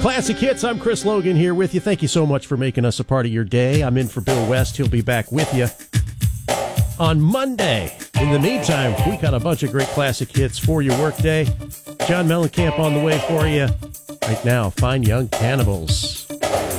Classic Hits. I'm Chris Logan here with you. Thank you so much for making us a part of your day. I'm in for Bill West. He'll be back with you on Monday. In the meantime, we got a bunch of great classic hits for your workday. John Mellencamp on the way for you. Right now, Fine Young Cannibals.